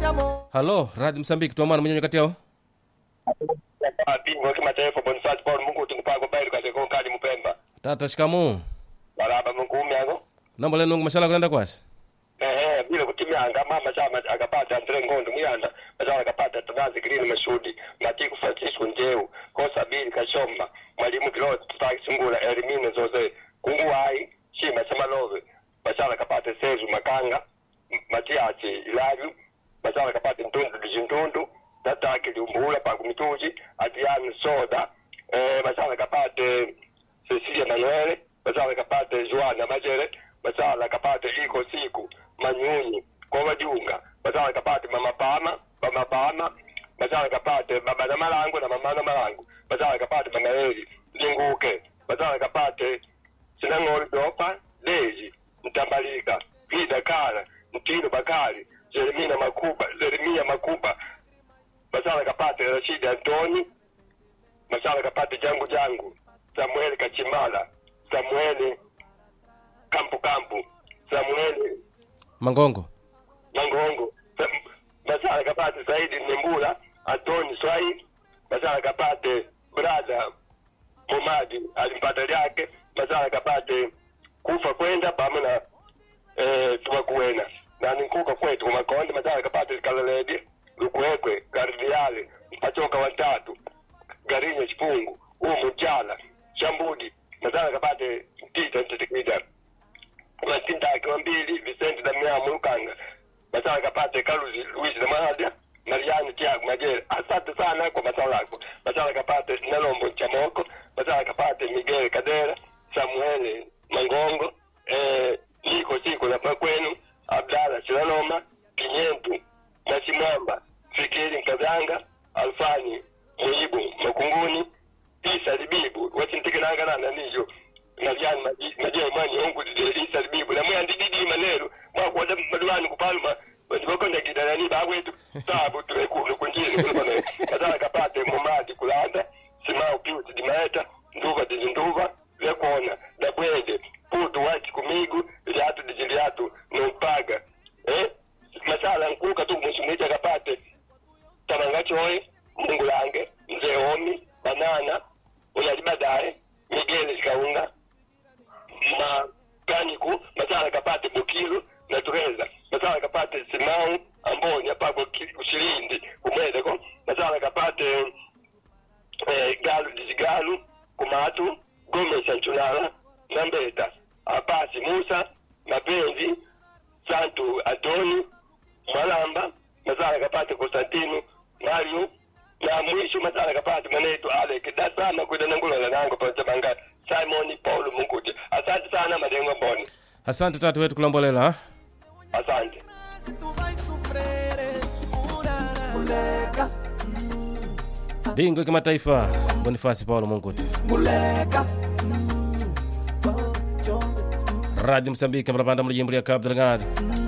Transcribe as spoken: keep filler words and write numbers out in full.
Halo, Radio Msambiki tuamana mwenye kati yao. Bingo kimataifa Boniface Paul Mungu tunipako baili kwa seko kadi Mpemba. Tata shikamoo. Baraba Mungu umyango. Namba lenu mashala kwenda kwasi. Eh eh bila kutimia ngama machama akapata Andre Ngondo muyanda. Machama akapata Tanazi Green Mashudi. Matiku Francisco Njeu. Kosa Bili Kashomba. Mwalimu Kilot tutaki sungula Elimine Zoze. Kungu hai Shima Samalove. Machama akapata Sezu Makanga. Matiachi Ilavu. Machama akapata Ntundu Dijintundu. Tata Kilumbula pa kumituji Adrian Soda eh basala kapate Cecilia Manuele basala kapate Joana Majere basala kapate Iko Siku Manyunyi kwa wajunga basala kapate Mama Pama Mama Pama basala kapate Baba na Malango na Mama na Malango basala kapate Manaeli Linguke basala kapate Sinangoli Dopa Leji Mtambalika Pida Kala Mtino Bakari Jeremina Makuba Jeremia Makuba Masala kapate Rashidi Antoni, Masala kapate Jangu Jangu, Samueli Kachimala, Samueli Kampu Kampu, Samueli Mangongo. Mangongo, Masala kapate Saidi Nembula, Antoni Swai, Masala kapate Brada Momadi alimpata yake, Masala kapate Kufa kwenda pamoja eh tuwakuena. Na nikuka kwetu kwa makonde Masala kapate Kalaledi. Lukuekwe, Gardiale, Pachoka watatu, Garinyo Chipungu, Umu Jala, Shambudi, Mazala kapate Tita Ntetekida, Matinta akiwa mbili, Vicente Damiamu Lukanga, Mazala kapate Kaluzi Luisi na Mahadia, Mariani Tiago Majere. Asante sana kwa masala yako. Mazala kapate Nalombo Chamoko, Mazala kapate Miguel Kadera, Samuel Mangongo, eh, Niko Siko na Pakwenu, Abdala Chilaloma, Kinyentu, Nasimamba, Fikiri Nkazanga, Alfani, Muibu, Makunguni, Isa Libibu, watintekenanga na nijo, na jani majia imani ongu Isa Libibu, na mwe andididi manero, mwa kuwada maduani kupalma, wakonda kidanani bagwetu, sabu tuweku kunjini, kazala kapate Mumadi Kulanda, Simao Piuti Dimaeta, Nduva Dijinduva, Lekona, Dabwede, Putu Wachi Kumigu, Iliatu Dijiliatu, Numpaga, eh? Masala nkuka tu mwisumita kapate Tamangachoe, Mungu Lange, Mzee Omi, Banana, Unalibadae, Miguel Kaunga, Makaniku, Masala kapate Bukilu, na Tureza, Masala kapate Simau, Amboni, Apago Ushirindi, Kumedeko, Masala kapate eh, Galu Dizigalu, Kumatu, Gome Sanchunala, Nambeta, Apasi Musa, Mapenzi, Santu Antoni, Malamba, Masala kapate Konstantino, Mario, na mwisho Masala kapate Maneto Ale Kidasa na kuida nangula na nango pa Jabanga, Simon Paulo Munguti. Asante sana Madengo Boni. Asante tatu wetu kulambolela ha. Asante. Bingo kimataifa Boniface Paul Munguti. Radio Msambiki mrapanda mlijimbulia Cabo Delgado.